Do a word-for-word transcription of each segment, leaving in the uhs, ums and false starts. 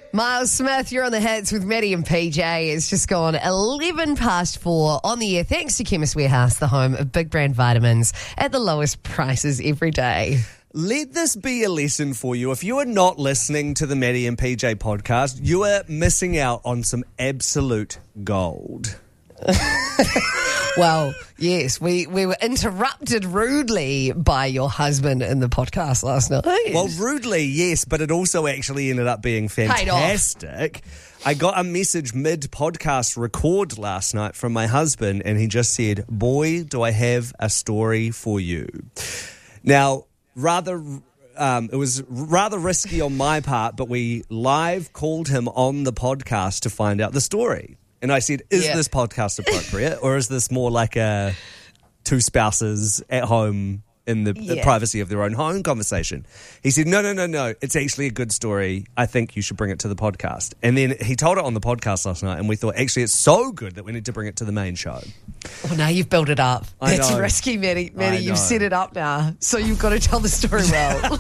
Miles Smith, you're on the hits with Maddie and P J. It's just gone eleven past four on the air. Thanks to Chemist Warehouse, the home of big brand vitamins at the lowest prices every day. Let this be a lesson for you. If you are not listening to the Maddie and P J podcast, you are missing out on some absolute gold. Well, yes, we, we were interrupted rudely by your husband in the podcast last night. Well, rudely, yes, but it also actually ended up being fantastic. I got a message mid-podcast record last night from my husband, and he just said, "Boy, do I have a story for you." Now, rather... Um, it was rather risky on my part, but we live called him on the podcast to find out the story. And I said, is yeah. this podcast appropriate, or is this more like a two spouses at home in the, yeah. the privacy of their own home conversation? He said, no, no, no, no, it's actually a good story. I think you should bring it to the podcast. And then he told it on the podcast last night, and we thought, actually, it's so good that we need to bring it to the main show. Well, now you've built it up. I That's know. risky, Maddie. Maddie, you've set it up now. So you've got to tell the story well.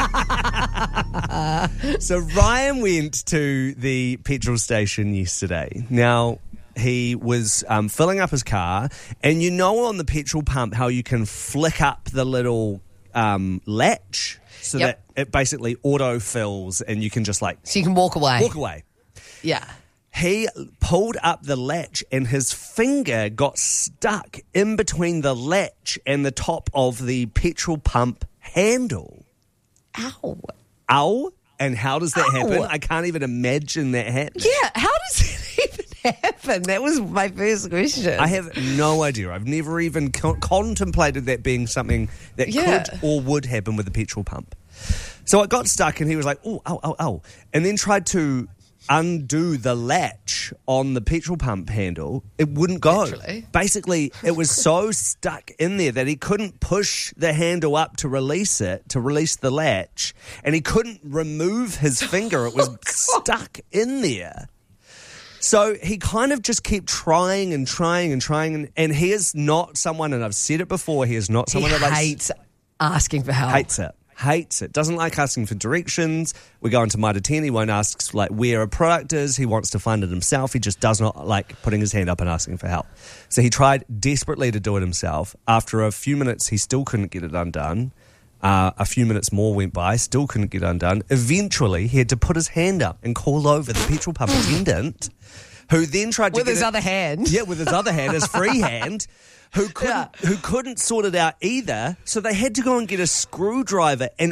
So Ryan went to the petrol station yesterday. Now, he was um, filling up his car, and you know on the petrol pump how you can flick up the little um, latch so Yep. that it basically auto-fills and you can just like So you can walk away. walk away. Yeah. He pulled up the latch and his finger got stuck in between the latch and the top of the petrol pump handle. Ow. Ow. And how does that Ow. happen? I can't even imagine that happening. Yeah, how does it even happen? That was my first question. I have no idea. I've never even co- contemplated that being something that Yeah. could or would happen with a petrol pump. So it got stuck and he was like, oh, ow, ow, ow. And then tried to undo the latch on the petrol pump handle. It wouldn't go. Literally. Basically, it was so stuck in there that he couldn't push the handle up to release it, to release the latch, and he couldn't remove his finger. It was Oh, stuck in there. So he kind of just kept trying and trying and trying, and, and he is not someone, and I've said it before, he is not he someone that likes, hates asking for help. hates it. Hates it. Doesn't like asking for directions. We go into Mitre ten. He won't ask like where a product is. He wants to find it himself. He just does not like putting his hand up and asking for help. So he tried desperately to do it himself. After a few minutes, he still couldn't get it undone. Uh, a few minutes more went by, still couldn't get undone. Eventually, he had to put his hand up and call over the petrol pump attendant, who then tried to With get his it, other hand. Yeah, with his other hand, his free hand. Who couldn't, Yeah. who couldn't sort it out either, so they had to go and get a screwdriver and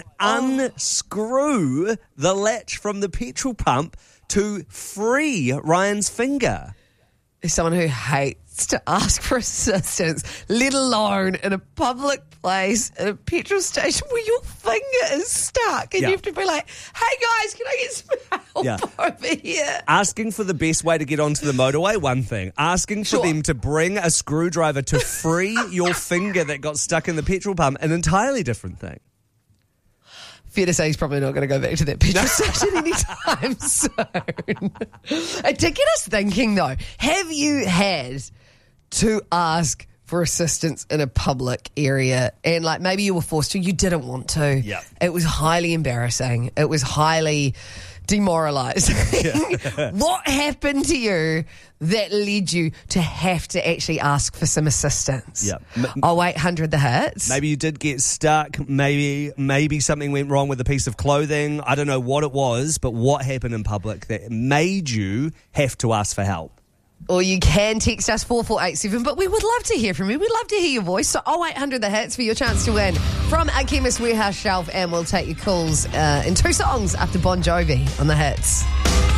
unscrew the latch from the petrol pump to free Ryan's finger. Is someone who hates to ask for assistance, let alone in a public place, at a petrol station where your finger is stuck and Yeah. you have to be like, hey guys, can I get some help Yeah. over here? Asking for the best way to get onto the motorway, one thing. Asking for Sure. them to bring a screwdriver to free your finger that got stuck in the petrol pump, an entirely different thing. Fair to say he's probably not going to go back to that petrol station anytime soon. It did get us thinking though, have you had to ask for assistance in a public area and like maybe you were forced to, you didn't want to? Yeah. It was highly embarrassing. It was highly demoralising. What happened to you that led you to have to actually ask for some assistance? Yeah. M- oh, eight hundred the hits. Maybe you did get stuck. Maybe maybe something went wrong with a piece of clothing. I don't know what it was, but what happened in public that made you have to ask for help? Or you can text us four four eight seven, but we would love to hear from you. We'd love to hear your voice. So oh eight hundred the hits for your chance to win from a Chemist Warehouse shelf, and we'll take your calls uh, in two songs after Bon Jovi on the hits.